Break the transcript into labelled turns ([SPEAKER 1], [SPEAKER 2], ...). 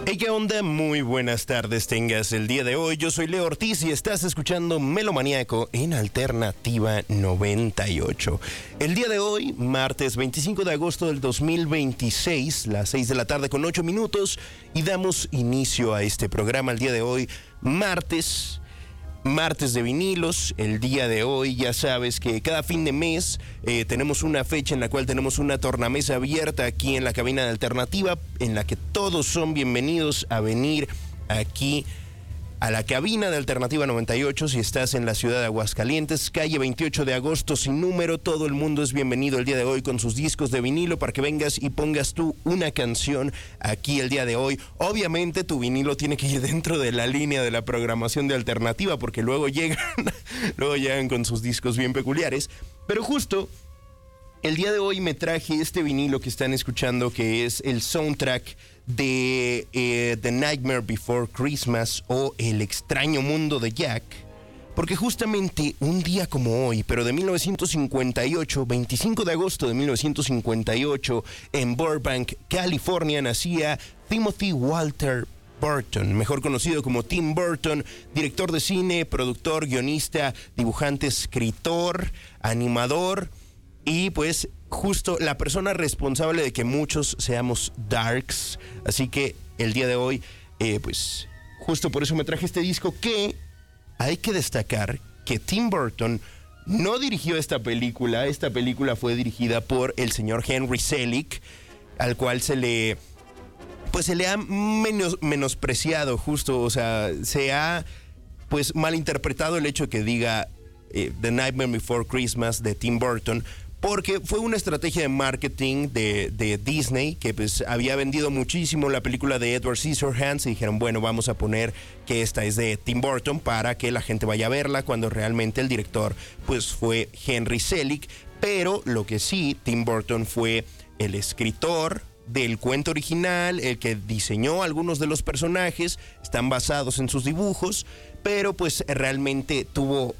[SPEAKER 1] Hey, ¿qué onda? Muy buenas tardes tengas el día de hoy. Yo soy Leo Ortiz y estás escuchando Melomaníaco en Alternativa 98. El día de hoy, martes 25 de agosto del 2026, las 6 de la tarde con 8 minutos, y damos inicio a este programa el día de hoy, martes de vinilos. El día de hoy ya sabes que cada fin de mes tenemos una fecha en la cual tenemos una tornamesa abierta aquí en la cabina de Alternativa, en la que todos son bienvenidos a venir aquí a la cabina de Alternativa 98. Si estás en la ciudad de Aguascalientes, calle 28 de agosto sin número, todo el mundo es bienvenido el día de hoy con sus discos de vinilo para que vengas y pongas tú una canción aquí el día de hoy. Obviamente tu vinilo tiene que ir dentro de la línea de la programación de Alternativa, porque luego llegan con sus discos bien peculiares. Pero justo el día de hoy me traje este vinilo que están escuchando, que es el soundtrack de The Nightmare Before Christmas, o El extraño mundo de Jack, porque justamente un día como hoy, pero de 1958, 25 de agosto de 1958, en Burbank, California, nacía Timothy Walter Burton, mejor conocido como Tim Burton, director de cine, productor, guionista, dibujante, escritor, animador, y pues justo la persona responsable de que muchos seamos darks. Así que el día de hoy, pues justo por eso me traje este disco, que hay que destacar que Tim Burton no dirigió esta película. Esta película fue dirigida por el señor Henry Selick, al cual se le ha menospreciado justo, o sea, se ha pues malinterpretado el hecho de que diga The Nightmare Before Christmas de Tim Burton, porque fue una estrategia de marketing de Disney, que pues había vendido muchísimo la película de Edward Scissorhands, y dijeron, bueno, vamos a poner que esta es de Tim Burton para que la gente vaya a verla, cuando realmente el director pues fue Henry Selick. Pero lo que sí, Tim Burton fue el escritor del cuento original, el que diseñó algunos de los personajes, están basados en sus dibujos, pero pues realmente tuvo